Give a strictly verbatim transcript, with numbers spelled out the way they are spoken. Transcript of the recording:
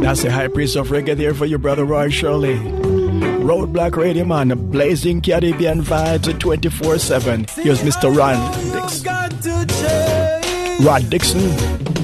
That's the high priest of reggae there for your brother Roy Shirley. Roadblock Radio Man, blazing Caribbean vibes twenty-four seven. Here's Mister Ron Dixon. Rod Dixon.